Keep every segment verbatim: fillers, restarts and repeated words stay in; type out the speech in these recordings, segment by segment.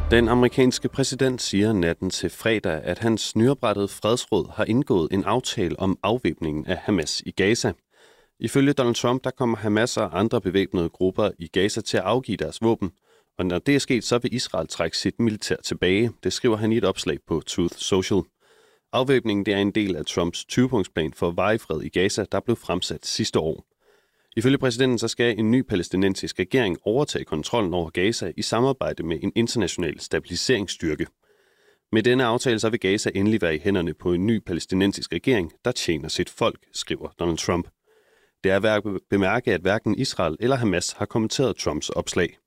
Den amerikanske præsident siger natten til fredag, at hans nyoprettede fredsråd har indgået en aftale om afvæbningen af Hamas i Gaza. Ifølge Donald Trump, der kommer Hamas og andre bevæbnede grupper i Gaza til at afgive deres våben, og når det er sket, så vil Israel trække sit militær tilbage. Det skriver han i et opslag på Truth Social. Afvæbningen det er en del af Trumps tyve-punktsplan for varig fred i Gaza, der blev fremsat sidste år. Ifølge præsidenten så skal en ny palæstinensisk regering overtage kontrollen over Gaza i samarbejde med en international stabiliseringsstyrke. Med denne aftale så vil Gaza endelig være i hænderne på en ny palæstinensisk regering, der tjener sit folk, skriver Donald Trump. Det er værd at bemærke, at hverken Israel eller Hamas har kommenteret Trumps opslag.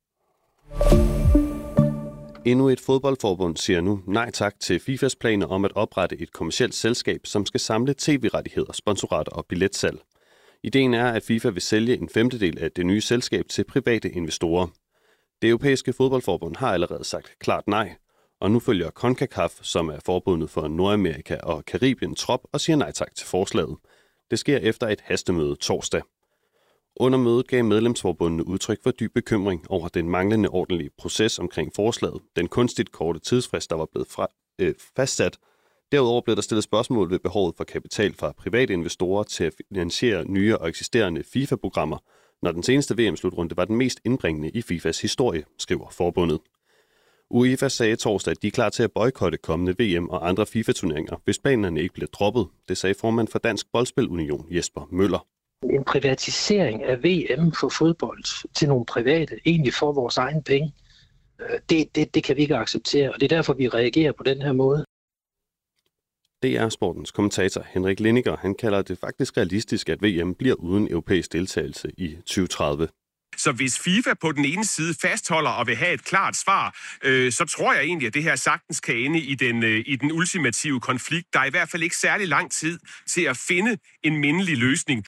Endnu et fodboldforbund siger nu nej tak til FIFAs planer om at oprette et kommercielt selskab, som skal samle tv-rettigheder, sponsorater og billetsalg. Ideen er, at FIFA vil sælge en femtedel af det nye selskab til private investorer. Det europæiske fodboldforbund har allerede sagt klart nej, og nu følger CONCACAF, som er forbundet for Nordamerika og Karibien, trop og siger nej tak til forslaget. Det sker efter et hastemøde torsdag. Under mødet gav medlemsforbundene udtryk for dyb bekymring over den manglende ordentlige proces omkring forslaget, den kunstigt korte tidsfrist, der var blevet fra, øh, fastsat. Derudover blev der stillet spørgsmål ved behovet for kapital fra private investorer til at finansiere nye og eksisterende FIFA-programmer, når den seneste V M-slutrunde var den mest indbringende i FIFAs historie, skriver forbundet. UEFA sagde torsdag, at de er klar til at boykotte kommende V M og andre FIFA-turneringer, hvis planerne ikke bliver droppet. Det sagde formand for Dansk Boldspil-Union, Jesper Møller. En privatisering af V M for fodbold til nogle private, egentlig for vores egen penge, det, det, det kan vi ikke acceptere, og det er derfor, vi reagerer på den her måde. D R Sportens kommentator Henrik Lindiger, han kalder det faktisk realistisk, at V M bliver uden europæisk deltagelse i tyve tredive. Så hvis FIFA på den ene side fastholder og vil have et klart svar, øh, så tror jeg egentlig, at det her sagtens kan ende i den, øh, i den ultimative konflikt. Der er i hvert fald ikke særlig lang tid til at finde en mindelig løsning.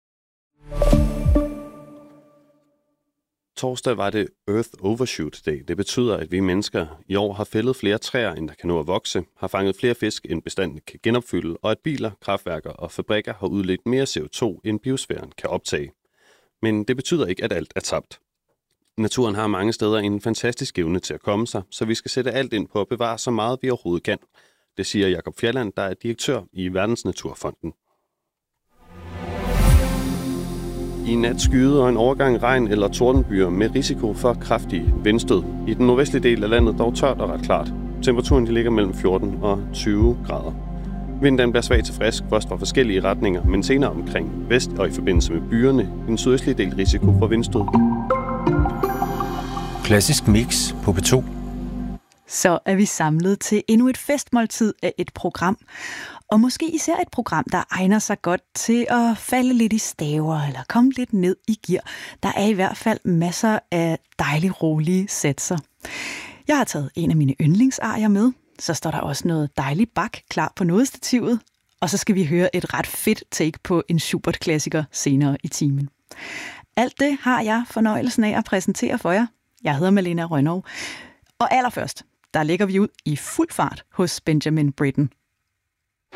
Torsdag var det Earth Overshoot Day. Det betyder, at vi mennesker i år har fældet flere træer, end der kan nå at vokse, har fanget flere fisk, end bestanden kan genopfylde, og at biler, kraftværker og fabrikker har udledt mere C O to, end biosfæren kan optage. Men det betyder ikke, at alt er tabt. Naturen har mange steder en fantastisk evne til at komme sig, så vi skal sætte alt ind på at bevare så meget, vi overhovedet kan. Det siger Jakob Fjelland, der er direktør i Verdensnaturfonden. I nat skyde og en overgang regn eller tordenbyer med risiko for kraftige vindstød. I den nordvestlige del af landet dog tørt og ret klart. Temperaturen de ligger mellem fjorten og tyve grader. Vinden bliver svag til frisk, først fra forskellige retninger, men senere omkring vest og i forbindelse med byerne. I den sydøstlige del risiko for vindstød. Klassisk mix på P to. Så er vi samlet til endnu et festmåltid af et program. Og måske især et program, der egner sig godt til at falde lidt i staver eller komme lidt ned i gear. Der er i hvert fald masser af dejligt rolige satser. Jeg har taget en af mine yndlingsarier med. Så står der også noget dejligt bak klar på nådestativet. Og så skal vi høre et ret fedt take på en Schubert-klassiker senere i timen. Alt det har jeg fornøjelsen af at præsentere for jer. Jeg hedder Malena Rønnow. Og allerførst, der lægger vi ud i fuld fart hos Benjamin Britten.